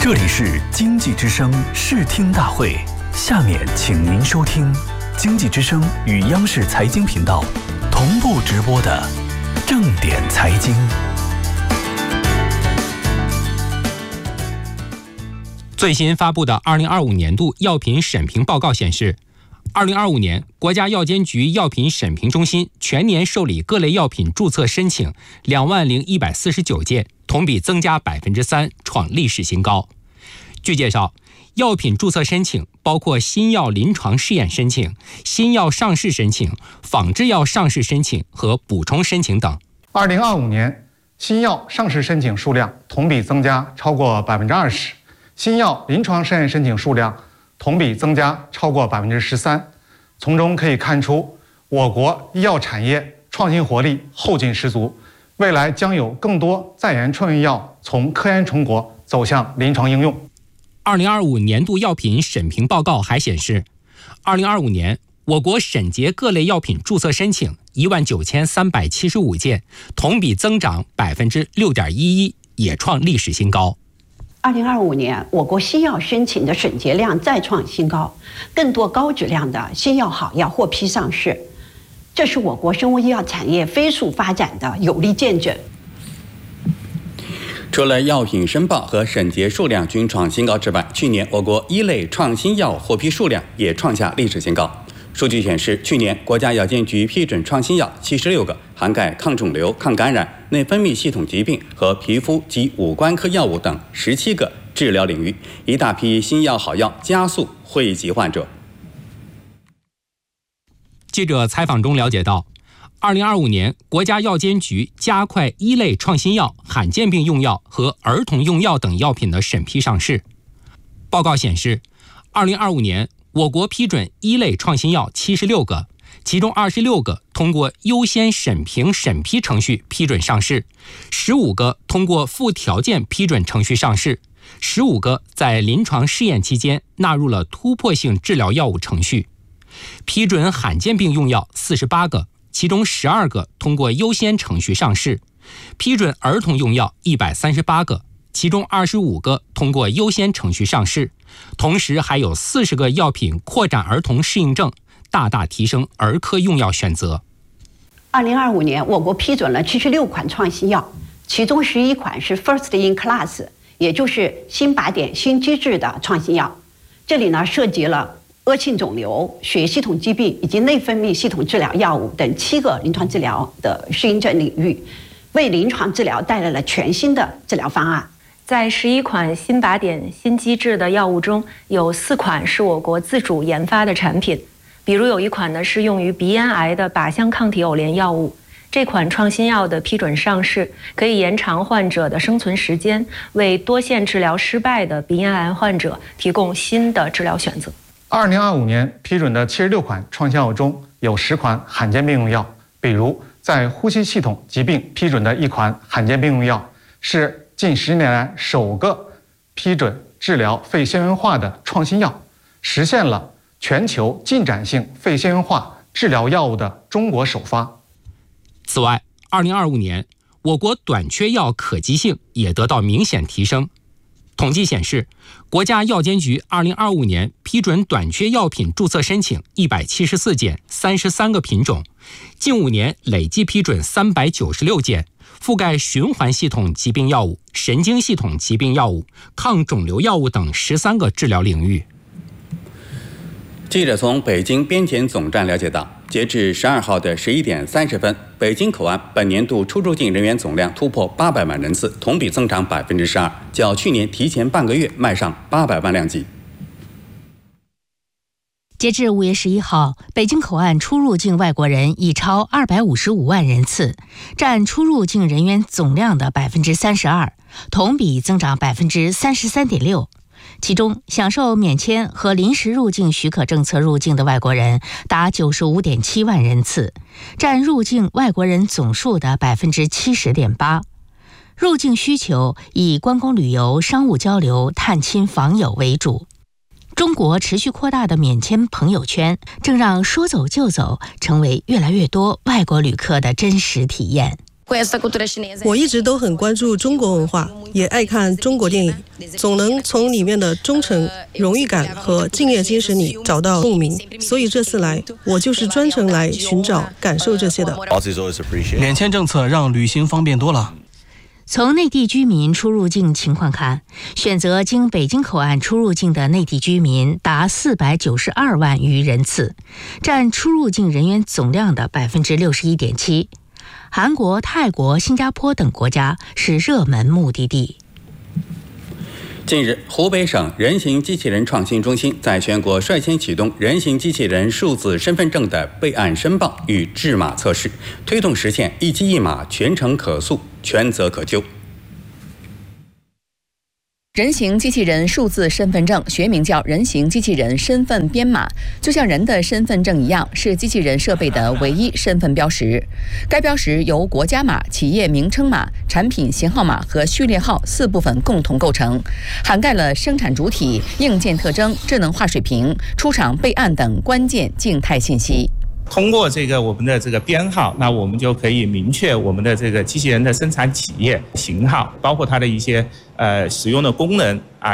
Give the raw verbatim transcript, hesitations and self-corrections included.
这里是经济之声视听大会，下面请您收听经济之声与央视财经频道同步直播的正点财经。 最新发布的二零二五年度药品审评报告显示，二零二五年国家药监局药品审评中心全年受理各类药品注册申请两万零一百四十九件，同比增加百分之三，创历史新高。据介绍，药品注册申请包括新药临床试验申请、新药上市申请、仿制药上市申请和补充申请等。 二零二五年新药上市申请数量同比增加超过百分之二十，新药临床试验申请数量同比增加超过百分之十三。从中可以看出，我国医药产业创新活力后劲十足，未来将有更多在研创新药从科研成果走向临床应用。 二零二五年度药品审评报告还显示，二零二五年我国审结各类药品注册申请一万九千三百七十五件，同比增长百分之六点一一，也创历史新高。 二零二五年，我国新药申请的审结量再创新高，更多高质量的新药好药获批上市，这是我国生物医药产业飞速发展的有力见证。 除了药品申报和审结数量均创新高之外，去年我国一类创新药获批数量也创下历史新高。数据显示，去年国家药监局批准创新药七十六个，涵盖抗肿瘤、抗感染、内分泌系统疾病和皮肤及五官科药物等十七个治疗领域，一大批新药好药加速惠及患者。 记者采访中了解到，二零二五年国家药监局加快一类创新药、罕见病用药和儿童用药等药品的审批上市。报告显示，二零二五年我国批准一类创新药七十六个，其中二十六个通过优先审评审批程序批准上市，十五个通过附条件批准程序上市，十五个在临床试验期间纳入了突破性治疗药物程序。批准罕见病用药四十八个，其中十二个通过优先程序上市，批准儿童用药一百三十八个，其中二十五个通过优先程序上市，同时还有四十个药品扩展儿童适应症，大大提升儿科用药选择。 二零二五年，我国批准了七十六款创新药，其中十一款是 First in Class， 也就是新靶点、新机制的创新药。这里呢涉及了恶性肿瘤、血液系统疾病以及内分泌系统治疗药物等七个临床治疗的适应症领域，为临床治疗带来了全新的治疗方案。 在十一款新靶点、新机制的药物中，有四款是我国自主研发的产品，比如有一款呢是用于鼻咽癌的靶向抗体偶联药物。这款创新药的批准上市，可以延长患者的生存时间，为多线治疗失败的鼻咽癌患者提供新的治疗选择。 二零二五年批准的七十六款创新药中，有十款罕见病用药，比如在呼吸系统疾病批准的一款罕见病用药，是近十年来首个批准治疗肺纤维化的创新药，实现了全球进展性肺纤维化治疗药物的中国首发。 此外，二零二五年我国短缺药可及性也得到明显提升。统计显示，国家药监局二零二五年批准短缺药品注册申请一百七十四件，三十三个品种，近五年累计批准三百九十六件，覆盖循环系统疾病药物、神经系统疾病药物、抗肿瘤药物等十三个治疗领域。 记者从北京边检总站了解到，截至十二号的十一点三十分，北京口岸本年度出入境人员总量突破八百万人次，同比增长百分之十二，较去年提前半个月迈上八百万量级。 截至五月十一号，北京口岸出入境外国人已超二百五十五万人次，占出入境人员总量的百分之三十二，同比增长百分之三十三点六。其中，享受免签和临时入境许可政策入境的外国人达九十五点七万人次，占入境外国人总数的百分之七十点八。入境需求以观光旅游、商务交流、探亲访友为主。中国持续扩大的免签朋友圈，正让说走就走成为越来越多外国旅客的真实体验。 我一直都很关注中国文化，也爱看中国电影，总能从里面的忠诚、荣誉感和敬业精神里找到共鸣。所以这次来，我就是专程来寻找、感受这些的。 免签政策让旅行方便多了。 从内地居民出入境情况看，选择经北京口岸出入境的内地居民达四百九十二万余人次，占出入境人员总量的百分之六十一点七。韩国、泰国、新加坡等国家是热门目的地。 近日，湖北省人形机器人创新中心在全国率先启动人形机器人数字身份证的备案申报与制码测试，推动实现一机一码、全程可溯、全责可究。 人形机器人数字身份证学名叫人形机器人身份编码，就像人的身份证一样，是机器人设备的唯一身份标识。该标识由国家码、企业名称码、产品型号码和序列号四部分共同构成，涵盖了生产主体、硬件特征、智能化水平、出厂备案等关键静态信息。 通过这个我们的这个编号，那我们就可以明确我们的这个机器人的生产企业型号，包括它的一些呃使用的功能啊。